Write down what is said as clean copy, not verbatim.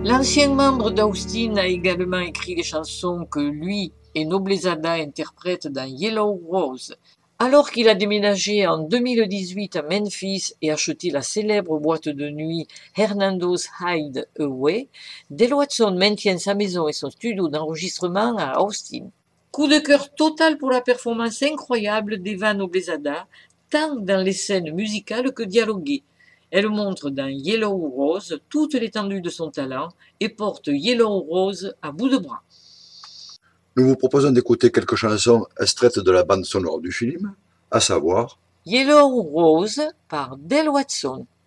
L'ancien membre d'Austin a également écrit les chansons que lui et Noblezada interprètent dans Yellow Rose. Alors qu'il a déménagé en 2018 à Memphis et acheté la célèbre boîte de nuit Hernando's Hideaway, Del Watson maintient sa maison et son studio d'enregistrement à Austin. Coup de cœur total pour la performance incroyable d'Eva Noblezada, tant dans les scènes musicales que dialoguées. Elle montre dans Yellow Rose toute l'étendue de son talent et porte Yellow Rose à bout de bras. Nous vous proposons d'écouter quelques chansons extraites de la bande sonore du film, à savoir Yellow Rose par Del Watson.